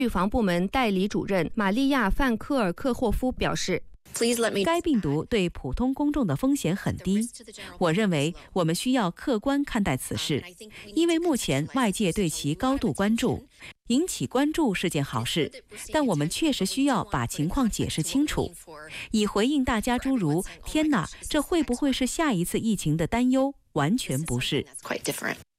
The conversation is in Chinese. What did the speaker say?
预防部门代理主任玛利亚·范科尔克霍夫表示， 该病毒对普通公众的风险很低。我认为我们需要客观看待此事，因为目前外界对其高度关注。引起关注是件好事，但我们确实需要把情况解释清楚，以回应大家诸如"天哪，这会不会是下一次疫情"的担忧，完全不是。